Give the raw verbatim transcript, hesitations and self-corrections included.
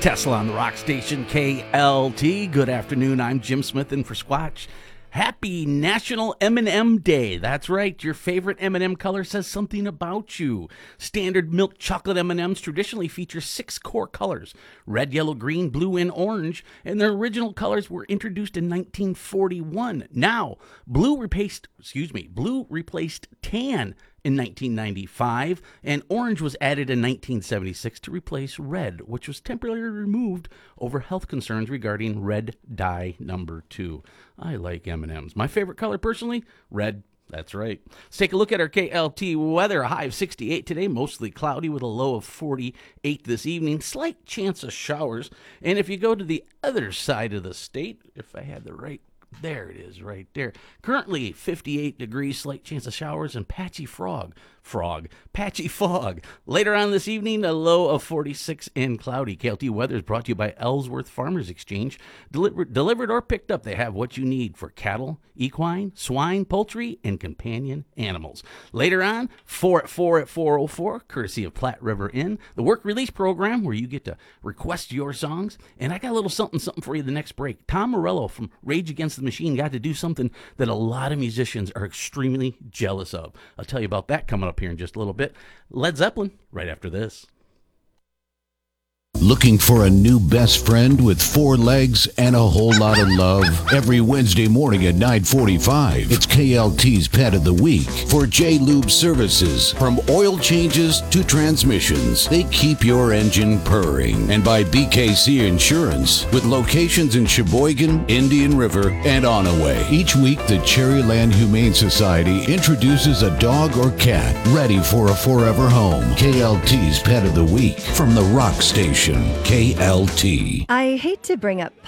Tesla on the rock station K L T. Good afternoon. I'm Jim Smith in for Squatch. Happy National M and M Day. That's right. Your favorite M and M color says something about you. Standard milk chocolate M and M's traditionally feature six core colors: red, yellow, green, blue, and orange. And their original colors were introduced in nineteen forty-one. Now, blue replaced, excuse me, blue replaced tan in nineteen ninety-five, and orange was added in nineteen seventy-six to replace red, which was temporarily removed over health concerns regarding red dye number two. I like M and M's. My favorite color, personally, red. That's right. Let's take a look at our K L T weather. A high of sixty-eight today, mostly cloudy with a low of forty-eight this evening. Slight chance of showers. And if you go to the other side of the state, if I had the right, there it is right there. Currently fifty-eight degrees, slight chance of showers, and patchy frog. Frog. Patchy fog. Later on this evening, a low of forty-six and cloudy. K L T weather is brought to you by Ellsworth Farmers Exchange. Delivered, delivered or picked up, they have what you need for cattle, equine, swine, poultry, and companion animals. Later on, four at four at four oh four, courtesy of Platte River Inn, the work release program where you get to request your songs. And I got a little something, something for you the next break. Tom Morello from Rage Against the Machine got to do something that a lot of musicians are extremely jealous of. I'll tell you about that coming up here in just a little bit. Led Zeppelin, right after this. Looking for a new best friend with four legs and a whole lot of love? Every Wednesday morning at nine forty-five, it's K L T's Pet of the Week. For J-Lube Services, from oil changes to transmissions, they keep your engine purring. And by B K C Insurance, with locations in Sheboygan, Indian River, and Onaway. Each week, the Cherryland Humane Society introduces a dog or cat ready for a forever home. K L T's Pet of the Week from the Rock Station. K L T. I hate to bring up